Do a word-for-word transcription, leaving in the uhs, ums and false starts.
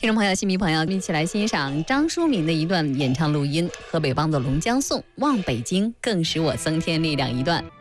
听众朋友、新迷朋友，一起来欣赏张淑敏的一段演唱录音，河北梆子《龙江颂》，望北京更使我增添力量一段。